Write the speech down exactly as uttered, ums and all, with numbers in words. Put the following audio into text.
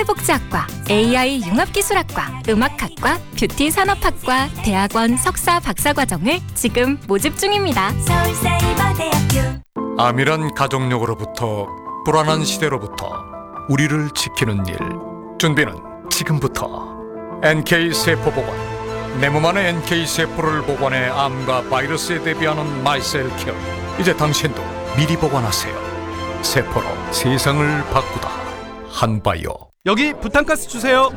사회복지학과, 에이아이 융합기술학과, 음악학과, 뷰티산업학과, 대학원 석사 박사과정을 지금 모집 중입니다. 서울사이버대학교. 암이란 가족력으로부터 불안한 시대로부터 우리를 지키는 일. 준비는 지금부터. 엔케이세포보건. 내 몸 안의 엔케이세포를 복원해 암과 바이러스에 대비하는 마이셀케어. 이제 당신도 미리 복원하세요. 세포로 세상을 바꾸다. 한바이오. 여기 부탄가스 주세요.